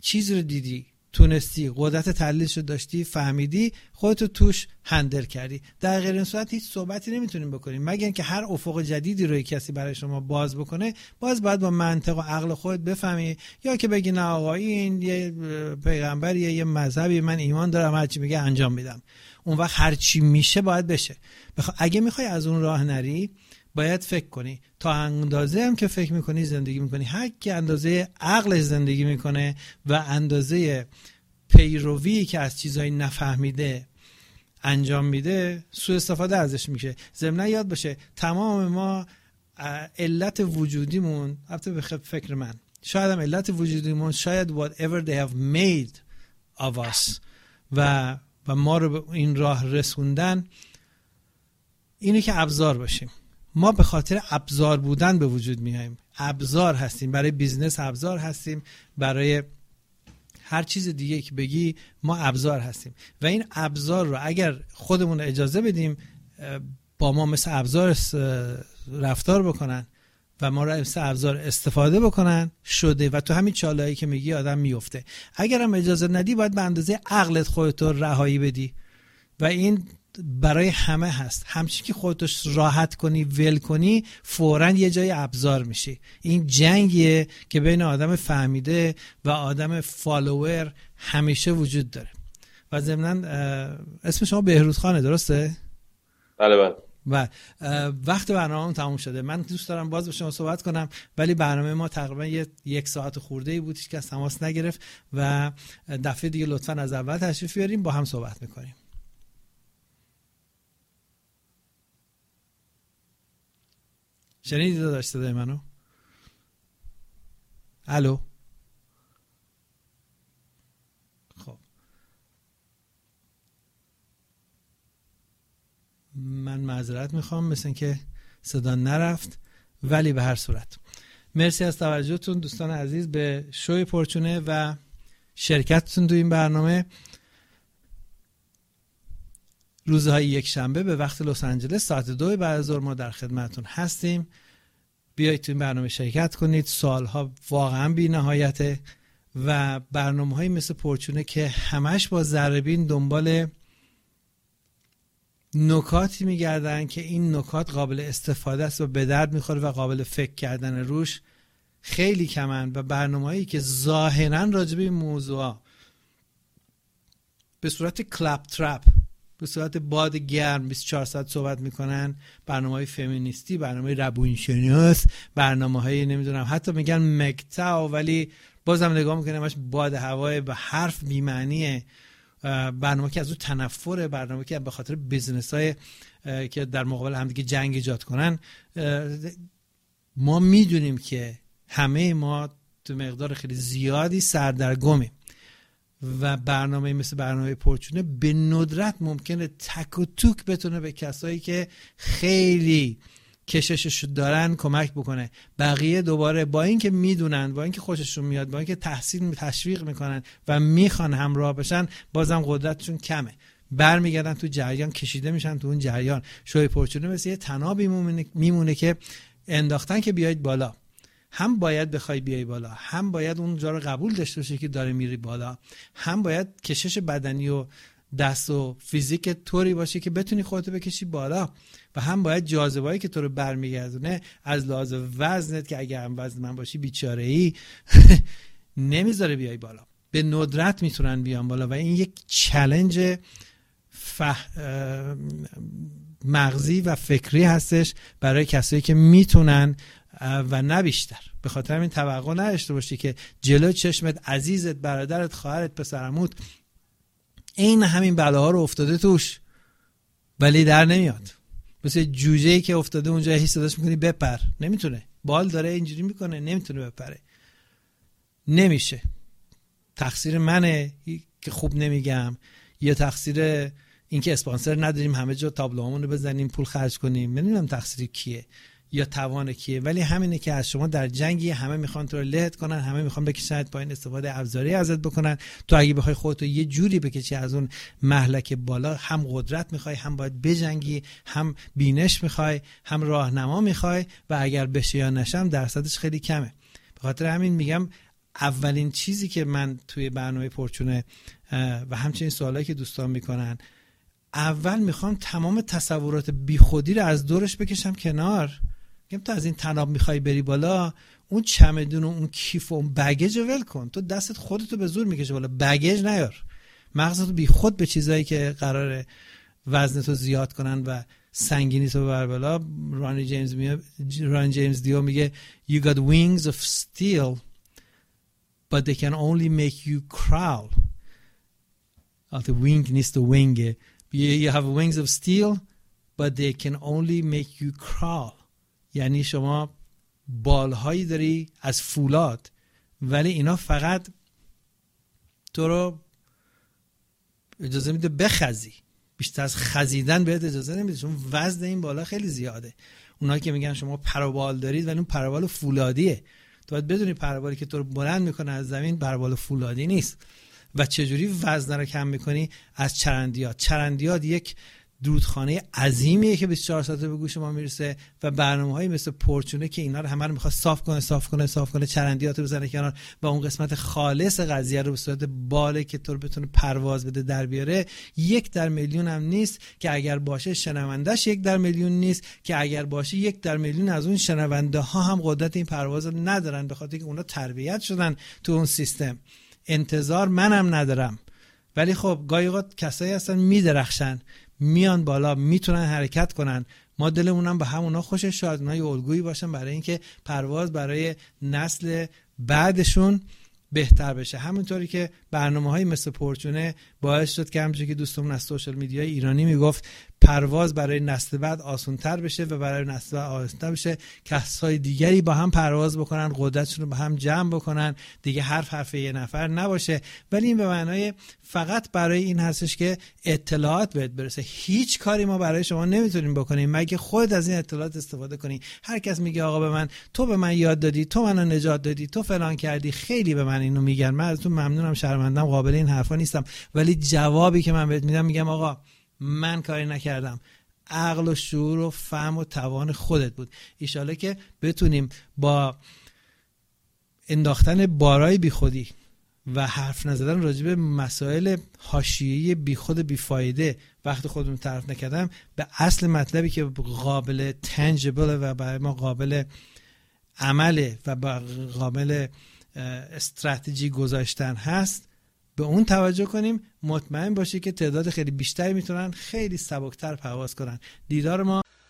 چیزی رو دیدی، تونستی، قدرت تحلیلش رو داشتی، فهمیدی، خودتو توش هندل کردی. در غیر این صورت هیچ صحبتی نمیتونیم بکنیم، مگر اینکه هر افق جدیدی رو کسی برای شما باز بکنه، باز باید با منطق و عقل خودت بفهمی، یا که بگی نه آقا این یه پیغمبریه، یه مذهبی، من ایمان دارم، هر چی میگه انجام میدم. اون وقت هر چی میشه باید بشه. اگه میخوای از اون راه نری، باید فکر کنی. تا اندازه هم که فکر میکنی زندگی میکنی. هر کی اندازه عقلش زندگی میکنه و اندازه پیروی که از چیزایی نفهمیده انجام میده، سوء استفاده ازش میشه. ضمن یاد باشه تمام ما علت وجودیمون، البته به فکر من شاید هم علت وجودیمون، شاید whatever they have made of us و ما رو به این راه رسوندن، اینه که ابزار باشیم. ما به خاطر ابزار بودن به وجود میاییم. ابزار هستیم، برای بیزنس ابزار هستیم، برای هر چیز دیگه که بگی ما ابزار هستیم. و این ابزار رو اگر خودمون اجازه بدیم با ما مثل ابزار رفتار بکنن و ما رو مثل ابزار استفاده بکنن، شده. و تو همین چالایی که میگی آدم میفته. اگر هم اجازه ندی، باید به اندازه عقلت خودت رو رهایی بدی. و این برای همه هست. همچین که خودت راحت کنی، ول کنی، فوراً یه جای ابزار میشی. این جنگیه که بین آدم فهمیده و آدم فالوور همیشه وجود داره. و ضمناً اسم شما بهروز خانه، درسته؟ بله بله. و وقت برنامه تموم شده. من دوست دارم باز با شما صحبت کنم، ولی برنامه ما تقریبا یک ساعت خورده ای بود، هیچ کس تماس نگرفت. و دفعه دیگه لطفاً از اول تشریف بیاریم، با هم صحبت میکنیم. شنیدی داشت صدای منو؟ الو؟ خب من معذرت میخوام، مثل این که صدا نرفت، ولی به هر صورت مرسی از توجهتون دوستان عزیز به شوی پرچونه و شرکتتون تو این برنامه. روزهای یک شنبه به وقت لس آنجلس ساعت 2 بعد از ظهر ما در خدمتتون هستیم. بیایید تو این برنامه شرکت کنید. سوالها واقعا بی نهایته و برنامه‌هایی مثل پرچونه که همش با ذره‌بین دنبال نکاتی میگردن که این نکات قابل استفاده است و به درد میخوره و قابل فکر کردن روش خیلی کمن. و برنامه‌هایی که ظاهراً راجع به این موضوعا به صورت کلپ ترپ، به صورت باد گرم 24 ساعت صحبت میکنن، برنامه‌های فمینیستی، برنامه‌های روانشناس، برنامه‌های نمیدونم حتی میگن مکتاو، ولی بازم نگاه میکنم همش باد هوای به حرف بی معنیه. برنامه که از اون تنفره، برنامه که به خاطر بیزنس‌های که در مقابل همدیگه جنگ ایجاد کنن. ما میدونیم که همه ما تو مقدار خیلی زیادی سردرگمیم و برنامه مثل برنامه پرچونه به ندرت ممکنه تک و توک بتونه به کسایی که خیلی کششش دارن کمک بکنه. بقیه دوباره با اینکه میدونن، با اینکه خوششون میاد، با اینکه تشویق میکنن و میخوان همراه بشن، بازم قدرتشون کمه. برمیگردن تو جریان، کشیده میشن تو اون جریان. شوی پرچونه مثل یه طنابی میمونه که انداختن که بیاید بالا. هم باید بخوای بیای بالا، هم باید اونجا رو قبول داشته باشی که داره میری بالا، هم باید کشش بدنی و دست و فیزیک طوری باشه که بتونی خودتو بکشی بالا، و هم باید جاذبه‌ای که تو رو برمیگردونه از لحاظ وزنت که اگه هم وزن من باشی بیچاره‌ای نمیذاره بیای بالا. به ندرت میتونن بیان بالا و این یک چالش مغزی و فکری هستش برای کسایی که میتونن و نه بیشتر. به خاطر همین توقع نداشته باشی که جلو چشمت عزیزت، برادرت، خواهرت، پسرعموت این همین بلاها رو افتاده توش ولی در نمیاد. مثل جوجه‌ای که افتاده اونجا، هیچ صداش میکنی بپر، نمیتونه. بال داره اینجوری میکنه، نمیتونه بپره، نمیشه. تقصیر منه که خوب نمیگم، یا تقصیر این که اسپانسر نداریم همه جا تابلوهامون رو بزنیم پول خرج کنیم، نمیدونم تقصیر کیه یا توان کیه، ولی همینه که از شما در جنگی همه میخوان تو رو لهت کنن، همه میخوان بکشنت پایین، استفاده ابزاری ازت بکنن. تو اگه بخوای خودتو یه جوری بکشی از اون مهلک بالا، هم قدرت میخوای، هم باید بجنگی، هم بینش میخوای، هم راهنما میخوای، و اگر بشه یا نشم درصدش خیلی کمه. به خاطر همین میگم اولین چیزی که من توی برنامه پرچونه و همچنین سوالایی که دوستان میکنن، اول میخوام تمام تصورات بیخودی رو از دورش بکشم کنار. میگم تو از این طناب میخوای بری بالا، اون چمدون و اون کیف و اون بگیج رو ول کن. تو دستت خودتو به زور میکشه بالا، بگیج نیار. مغزتو بیخود به چیزایی که قراره وزنتو زیاد کنن و سنگینیتو ببر بالا. ران جیمز دیو میگه you got wings of steel but they can only make you crawl. البته wing نیست، wing. You have wings of steel but they can only make you crawl. یعنی شما بالهایی داری از فولاد ولی اینا فقط تو رو اجازه میده بخزی، بیشتر از خزیدن بهت اجازه نمیده، چون وزن این بالا خیلی زیاده. اونایی که میگن شما پروبال دارید ولی اون پروبال فولادیه، تو باید بدونی پروبالی که تو رو بلند میکنه از زمین پروبال فولادی نیست. و چجوری وزن رو کم میکنی؟ از چرندیات یک دودخانه عظیمیه که 24 ساعته به گوش ما میرسه و برنامه‌هایی مثل پرچونه که اینا رو همه رو میخواد صاف کنه، چرندیات رو بزنه کنار و اون قسمت خالص قضیه رو به صورت باله که تو رو بتونه پرواز بده در بیاره. 1 در میلیون هم نیست که اگر باشه شنوندهش 1 در میلیون نیست که اگر باشه 1 در میلیون از اون شنونده ها هم قدرت این پرواز رو ندارن، به خاطر که اونا تربیت شدن تو اون سیستم. انتظار منم ندارم، ولی خب گاهی اوقات کسایی هستن میدرخشن، میان بالا، میتونن حرکت کنن. ما دلمونم به همونا خوشه، شاید اونا یه الگویی باشن برای اینکه پرواز برای نسل بعدشون بهتر بشه. همونطوری که برنامه‌های مثل پرچونه باعث شد که همونجوری که دوستمون از سوشال میدیای ایرانی میگفت پرواز برای نسل بعد آسان‌تر بشه و برای نسل بعد آسان‌تر بشه، کسای دیگری با هم پرواز بکنن، قدرتشون رو با هم جمع بکنن، دیگه حرف یه نفر نباشه. ولی این به معنای فقط برای این هستش که اطلاعات بهت برسه. هیچ کاری ما برای شما نمیتونیم بکنیم مگه خود از این اطلاعات استفاده کنی. هر کس میگه آقا به من، تو به من یاد دادی، تو منو نجات دادی، تو فلان کردی، خیلی به من اینو میگن، من ازتون ممنونم، شرمندم، قابل این حرفا نیستم. ولی جوابی که من بهت میدم، میگم آقا من کاری نکردم، عقل و شعور و فهم و توان خودت بود. ایشالا که بتونیم با انداختن بارای بیخودی و حرف نزدن راجع به مسائل حاشیه‌ای بیخود بیفایده وقت خودمون طرف نکردم، به اصل مطلبی که قابل تنجبل و برای ما قابل عمله و قابل استراتژی گذاشتن هست، به اون توجه کنیم. مطمئن باشی که تعداد خیلی بیشتری میتونن خیلی سبکتر پرواز کنن. دیدار ما